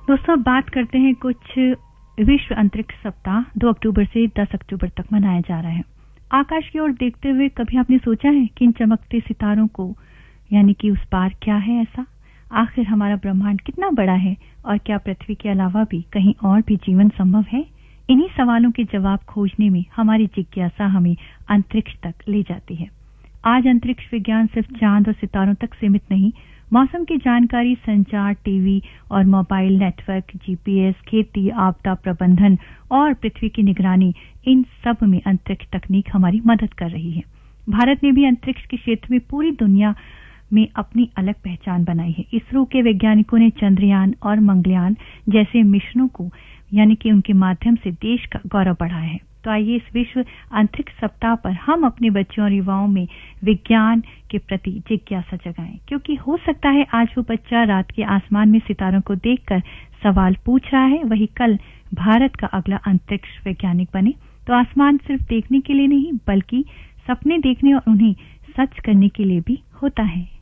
दोस्तों, अब बात करते हैं कुछ विश्व अंतरिक्ष सप्ताह 2 अक्टूबर से 10 अक्टूबर तक मनाया जा रहा है। आकाश की ओर देखते हुए कभी आपने सोचा है कि इन चमकते सितारों को यानी कि उस पार क्या है ऐसा? आखिर हमारा ब्रह्मांड कितना बड़ा है और क्या पृथ्वी के अलावा भी कहीं और भी जीवन संभव है? इन्हीं सवालों के जवाब खोजने में हमारी जिज्ञासा हमें अंतरिक्ष तक ले जाती है। आज अंतरिक्ष विज्ञान सिर्फ चांद और सितारों तक सीमित नहीं, मौसम की जानकारी, संचार, टीवी और मोबाइल नेटवर्क, जीपीएस, खेती, आपदा प्रबंधन और पृथ्वी की निगरानी, इन सब में अंतरिक्ष तकनीक हमारी मदद कर रही है। भारत ने भी अंतरिक्ष के क्षेत्र में पूरी दुनिया में अपनी अलग पहचान बनाई है। इसरो के वैज्ञानिकों ने चंद्रयान और मंगलयान जैसे मिशनों को यानी कि उनके माध्यम से देश का गौरव बढ़ाया है। तो आइए इस विश्व अंतरिक्ष सप्ताह पर हम अपने बच्चों और युवाओं में विज्ञान के प्रति जिज्ञासा जगाएं, क्योंकि हो सकता है आज वो बच्चा रात के आसमान में सितारों को देखकर सवाल पूछ रहा है, वही कल भारत का अगला अंतरिक्ष वैज्ञानिक बने। तो आसमान सिर्फ देखने के लिए नहीं, बल्कि सपने देखने और उन्हें सच करने के लिए भी होता है।